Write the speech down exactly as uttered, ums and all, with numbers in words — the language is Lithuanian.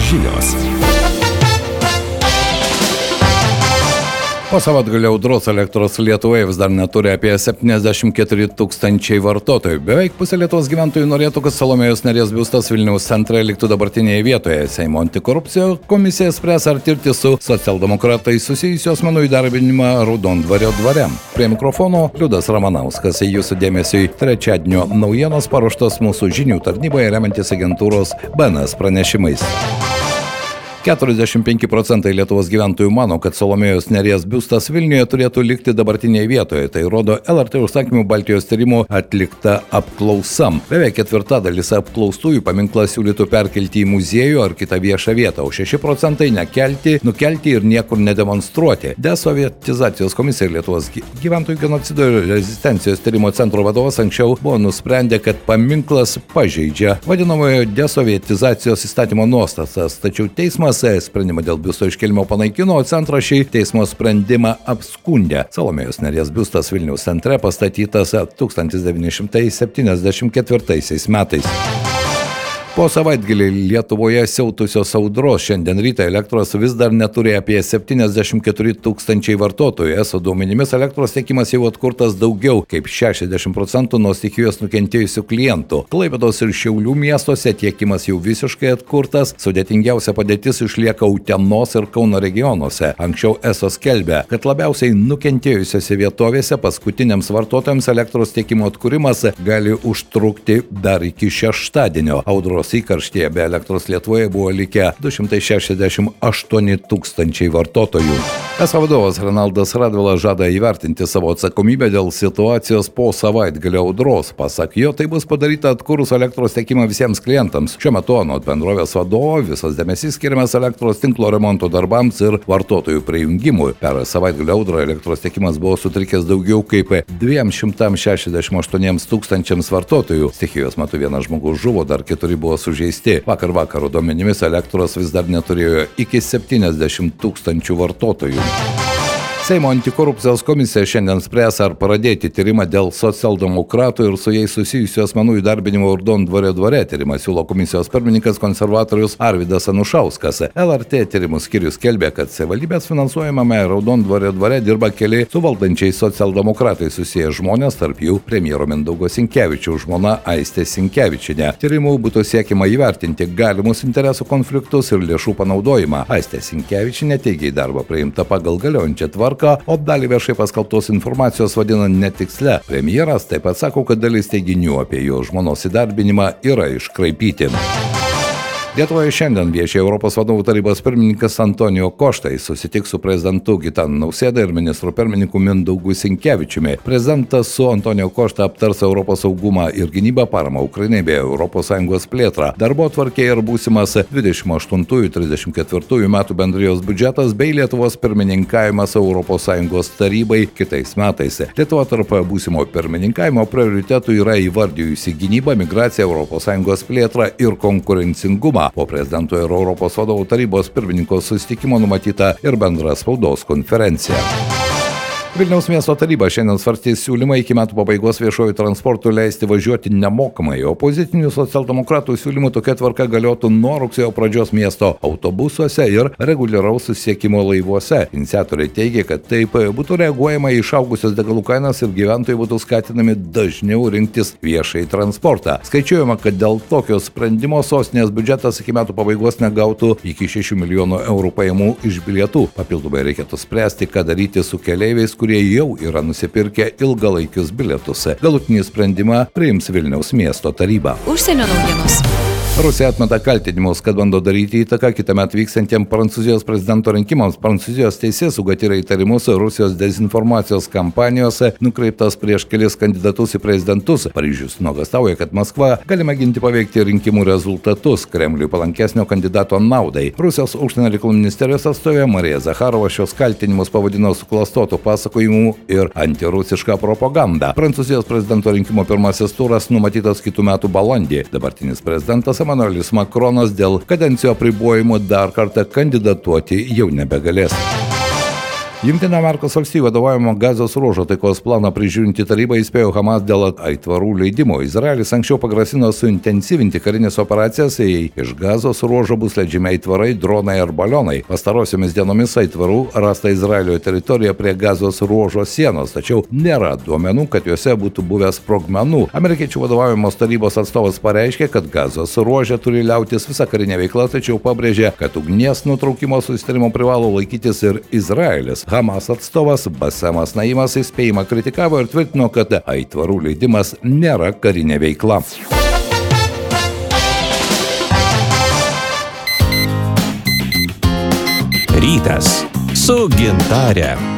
Žinios. Po savaitgalio audros elektros Lietuvoje vis dar neturi apie septyniasdešimt keturi tūkstančiai vartotojų. Beveik pusė Lietuvos gyventojų norėtų, kad Salomėjos Nėries biustas Vilniaus centre liktų dabartinėje vietoje. Seimo antikorupcijos komisija spręs, ar tirti su socialdemokratai susijusių asmenų įdarbinimą Raudondvario dvare. Prie mikrofono Liudas Ramanauskas. Jūsų dėmesiui trečiadienio naujienos paruoštos mūsų žinių tarnyboje remiantis agentūros B N S pranešimais. keturiasdešimt penki procentai Lietuvos gyventojų mano, kad Salomėjos Nėries biustas Vilniuje turėtų likti dabartinėje vietoje. Tai rodo L R T užsakymų Baltijos tyrimų atlikta apklausa. Beveik ketvirtadalis apklaustųjų paminklą siūlytų perkelti į muziejų ar kitą viešą vietą, o šeši procentai nekelti, nukelti ir niekur nedemonstruoti. Desovietizacijos komisija ir Lietuvos gyventojų genocido ir rezistencijos tyrimo centro vadovas anksčiau buvo nusprendę, kad paminklas pažeidžia vadinamojo desovietizacijos įstatymo nuostatas, tačiau teismas sprendimą dėl biusto iškelimo panaikino, o centras šį teismo sprendimą apskundė. Salomėjos Nėries biustas Vilniaus centre pastatytas tūkstantis devyni šimtai septyniasdešimt ketvirtaisiais metais. Po savaitgalį Lietuvoje siautusios audros šiandien rytą elektros vis dar neturi apie septyniasdešimt keturi tūkstančiai vartotojų. Eso duomenimis elektros tiekimas jau atkurtas daugiau kaip šešiasdešimt procentų nuo stichijos nukentėjusių klientų. Klaipėdos ir Šiaulių miestuose tiekimas jau visiškai atkurtas, sudėtingiausia padėtis išlieka Utenos ir Kauno regionuose. Anksčiau Eso skelbė, kad labiausiai nukentėjusiose vietovėse paskutiniams vartotojams elektros tiekimo atkūrimas gali užtrukti dar iki šeštadienio. Audros įkarštyje be elektros Lietuvoje buvo likę du šimtai šešiasdešimt aštuoni tūkstančiai vartotojų. Eso vadovas Renaldas Radvila žada įvertinti savo atsakomybę dėl situacijos po savaitgalio audros. Pasak jo, tai bus padaryta atkūrus elektros tiekimą visiems klientams. Šiuo metu anot bendrovės vadovo visas dėmesys skiriamas elektros tinklo remonto darbams ir vartotojų prijungimui. Per savaitgalio audrą elektros tiekimas buvo sutrikęs daugiau kaip dviems šimtams šešiasdešimt aštuoniems tūkstančiams vartotojų. Stichijos metu vienas žmogus žuvo, dar keturi buvo sužeisti. Vakar vakaro duomenimis elektros vis dar neturėjo iki septyniasdešimt tūkstančių vartotojų. Seimo antikorupcijos komisija šiandien spręs, ar pradėti tyrimą dėl socialdemokratų ir su jais susijusių asmenų įdarbinimo Raudondvario dvare. Tyrimą siūlo komisijos pirmininkas konservatorius Arvydas Anušauskas. L R T tyrimų skyrius skelbė, kad savivaldybės finansuojamame Raudondvario dvare dirba keli su valdančiais socialdemokratai susiję žmonės, tarp jų premjero Mindaugo Sinkevičiaus žmona Aistė Sinkevičienė. Tyrimų būtų siekiama įvertinti galimus interesų konfliktus ir lėšų panaudojimą. Aistė Sinkevičienė teigia į darbą priimta pagal galiojančią tvarką, o dalį viešai paskelbtos informacijos vadina netikslia. Premjeras taip pat sako, kad dalis teiginių apie jo žmonos įdarbinimą yra iškraipyti. Lietuvoje šiandien vieši Europos vadovų tarybos pirmininkas Antonijo Košta. Jis susitiks su prezidentu Gitanu Nausėda ir ministru pirmininku Mindaugu Sinkevičiumi. Prezidentas su Antonijo Košta aptars Europos saugumą ir gynybą, paramą Ukrainai bei Europos Sąjungos plėtrą. Darbotvarkėje ir būsimas dvidešimt aštuntųjų trisdešimt ketvirtųjų metų bendrijos biudžetas bei Lietuvos pirmininkavimas Europos Sąjungos tarybai kitais metais. Lietuva tarp būsimo pirmininkavimo prioritetų yra įvardijusi gynybą, migraciją, Europos Sąjungos plėtrą ir konkurencingumą. Po prezidento ir Europos vadovų tarybos pirmininko susitikimo numatyta ir bendra spaudos konferencija. Vilniaus miesto taryba šiandien svarstys siūlymą iki metų pabaigos viešojų transportų leisti važiuoti nemokamai. Opozicinių socialdemokratų siūlymų tokia tvarka galiotų nuo rugsėjo pradžios miesto autobusuose ir reguliaraus susisiekimo laivuose. Iniciatoriai teigia, kad taip būtų reaguojama į išaugusias degalų kainas ir gyventojai būtų skatinami dažniau rinktis viešąjį transportą. Skaičiuojama, kad dėl tokio sprendimo sostinės biudžetas iki metų pabaigos negautų iki šešių milijonų eurų pajamų iš bilietų. Papildomai reikėtų spręsti, ką daryti su keleiviais, kurie jau yra nusipirkę ilgalaikius bilietus. Galutinį sprendimą priims Vilniaus miesto taryba. Užsienio naujienos. Rusija atmeta kaltinimus, kad bando daryti įtaką kitąmet vyksiantiems Prancūzijos prezidento rinkimams. Prancūzijos teisėsauga tyria įtarimus Rusijos dezinformacijos kampanijose nukreiptas prieš kelis kandidatus į prezidentus. Paryžius nuogąstauja, kad Maskva gali mėginti paveikti rinkimų rezultatus Kremliui palankesnio kandidato naudai. Rusijos užsienio reikalų ministerijos atstovė Marija Zacharova šios kaltinimus pavadino suklastotų pasakojimų ir antirusišką propagandą. Prancūzijos prezidento rinkimo pirmasis turas numatytas kitų metų balandį. Dabartinis prezidentas Emanuelis Makronas dėl kadencijų apribojimų dar kartą kandidatuoti jau nebegalės. Jungtinių Amerikos valstijų vadovaujamo Gazos ruožo taikos planą prižiūrinti taryba įspėjo Hamas dėl aitvarų leidimo. Izraelis anksčiau pagrasino suintensyvinti karinės operacijas, jei iš Gazos ruožo bus leidžiami aitvarai, dronai ar balionai. Pastarosiomis dienomis aitvarų rasta Izraelio teritorijoje prie Gazos ruožo sienos, tačiau nėra duomenų, kad juose būtų buvę sprogmenų. Amerikiečių vadovaujamos tarybos atstovas pareiškė, kad Gazos ruože turi liautis visa karinė veikla, tačiau pabrėžė, kad ugnies nutraukimo susitarimo privalo laikytis ir Izraelis. Hamas atstovas Basemas Naimas įspėjimą kritikavo ir tvirtino, kad aitvarų leidimas nėra karinė veikla. Rytas su Gintare.